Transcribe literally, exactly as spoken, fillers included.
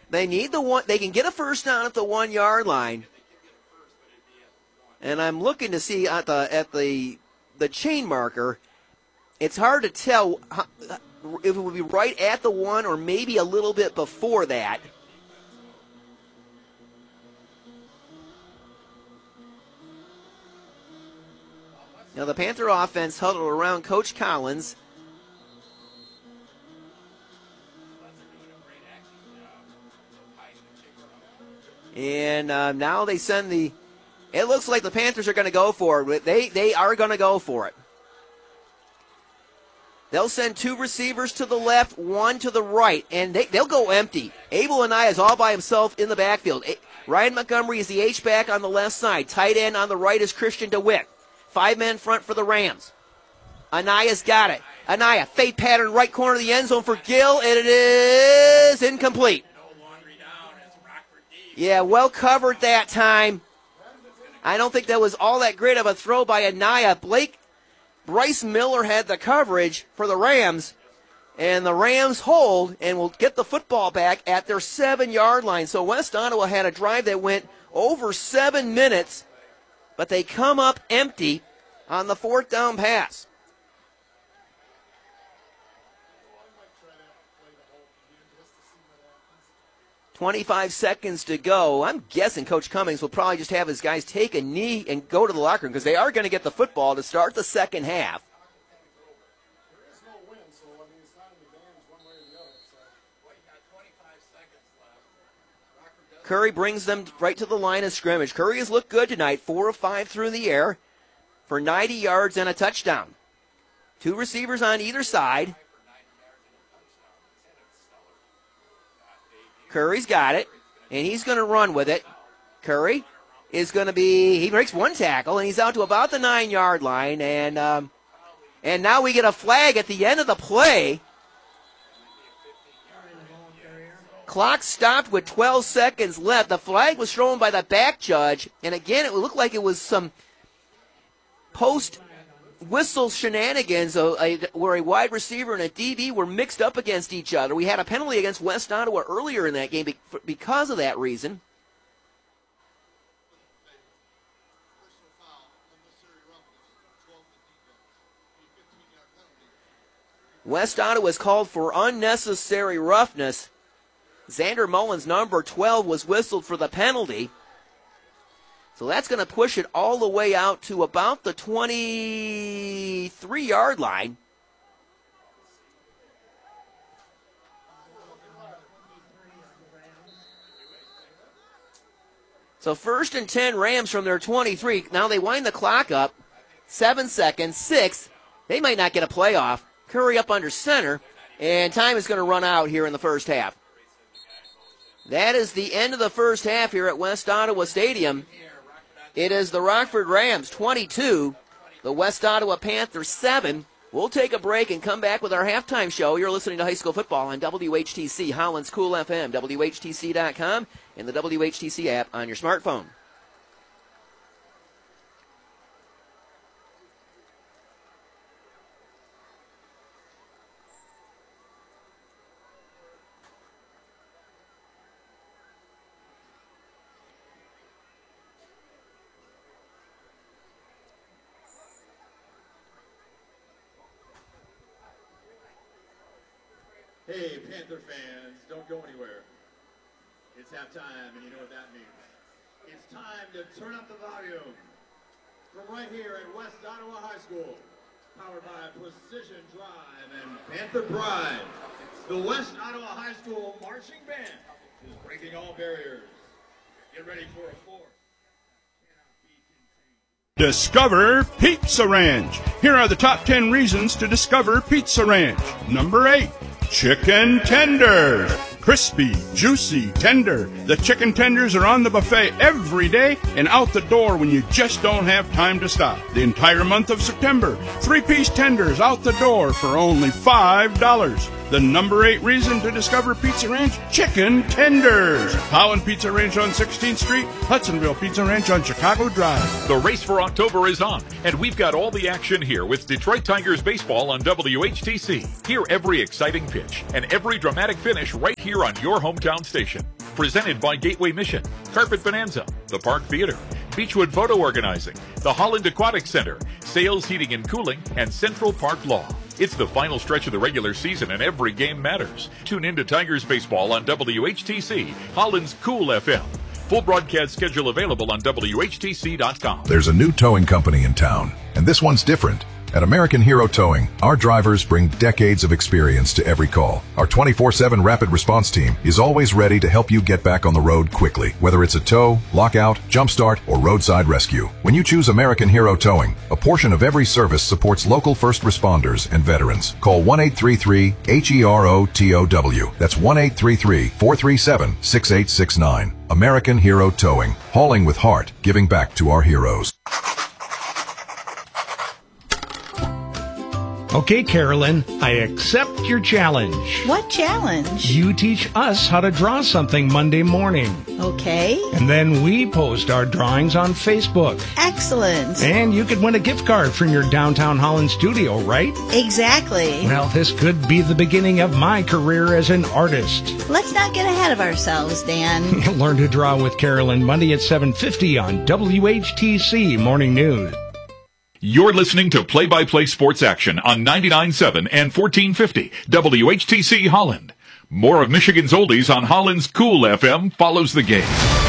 They need the one. They can get a first down at the one-yard line. And I'm looking to see at the at the the chain marker. It's hard to tell how, if it would be right at the one or maybe a little bit before that. Now the Panther offense huddled around Coach Collins. And uh, now they send the, it looks like the Panthers are going to go for it. They, they are going to go for it. They'll send two receivers to the left, one to the right, and they, they'll go empty. Abel Anaya is all by himself in the backfield. Ryan Montgomery is the H-back on the left side. Tight end on the right is Christian DeWitt. Five men front for the Rams. Anaya's got it. Anaya, fade pattern, right corner of the end zone for Gill, and it is incomplete. Yeah, well covered that time. I don't think that was all that great of a throw by Anaya. Blake, Bryce Miller had the coverage for the Rams, and the Rams hold and will get the football back at their seven-yard line. So West Ottawa had a drive that went over seven minutes, but they come up empty on the fourth down pass. twenty-five seconds to go. I'm guessing Coach Cummings will probably just have his guys take a knee and go to the locker room because they are going to get the football to start the second half. Curry brings them right to the line of scrimmage. Curry has looked good tonight, four of five through the air for ninety yards and a touchdown. Two receivers on either side. Curry's got it, and he's going to run with it. Curry is going to be, he breaks one tackle, and he's out to about the nine-yard line, and um, and now we get a flag at the end of the play. Clock stopped with twelve seconds left. The flag was thrown by the back judge, and again, it looked like it was some post-whistle shenanigans uh, a, where a wide receiver and a D B were mixed up against each other. We had a penalty against West Ottawa earlier in that game because of that reason. West Ottawa was called for unnecessary roughness. Xander Mullins, number twelve, was whistled for the penalty. So that's going to push it all the way out to about the twenty-three-yard line. So first and ten Rams from their twenty-three. Now they wind the clock up. Seven seconds, six. They might not get a playoff. Curry up under center, and time is going to run out here in the first half. That is the end of the first half here at West Ottawa Stadium. It is the Rockford Rams twenty-two, the West Ottawa Panthers seven. We'll take a break and come back with our halftime show. You're listening to High School Football on W H T C, Holland's Cool F M, W H T C dot com, and the W H T C app on your smartphone. Hey, Panther fans, don't go anywhere. It's halftime, and you know what that means. It's time to turn up the volume. From right here at West Ottawa High School, powered by Precision Drive and Panther Pride, the West Ottawa High School Marching Band is breaking all barriers. Get ready for a fourth. Discover Pizza Ranch. Here are the top ten reasons to discover Pizza Ranch. Number eight, chicken tenders. Crispy, juicy, tender. The chicken tenders are on the buffet every day and out the door when you just don't have time to stop. The entire month of September, three-piece tenders out the door for only five dollars. The number eight reason to discover Pizza Ranch, chicken tenders. Holland Pizza Ranch on sixteenth Street, Hudsonville Pizza Ranch on Chicago Drive. The race for October is on, and we've got all the action here with Detroit Tigers baseball on W H T C. Hear every exciting pitch and every dramatic finish right here on your hometown station. Presented by Gateway Mission, Carpet Bonanza, the Park Theater, Beechwood Photo Organizing, the Holland Aquatic Center, Sales Heating and Cooling, and Central Park Law. It's the final stretch of the regular season and every game matters. Tune in to Tigers Baseball on W H T C, Holland's Cool F M. Full broadcast schedule available on W H T C dot com. There's a new towing company in town, and this one's different. At American Hero Towing, our drivers bring decades of experience to every call. Our twenty-four seven rapid response team is always ready to help you get back on the road quickly, whether it's a tow, lockout, jumpstart, or roadside rescue. When you choose American Hero Towing, a portion of every service supports local first responders and veterans. Call one eight three three H E R O T O W. That's one eight three three, four three seven, six eight six nine. American Hero Towing. Hauling with heart, giving back to our heroes. Okay, Carolyn, I accept your challenge. What challenge? You teach us how to draw something Monday morning. Okay. And then we post our drawings on Facebook. Excellent. And you could win a gift card from your downtown Holland studio, right? Exactly. Well, this could be the beginning of my career as an artist. Let's not get ahead of ourselves, Dan. Learn to draw with Carolyn Monday at seven fifty on W H T C Morning News. You're listening to Play-by-Play Sports Action on ninety-nine point seven and fourteen fifty W H T C Holland. More of Michigan's oldies on Holland's Cool F M follows the game.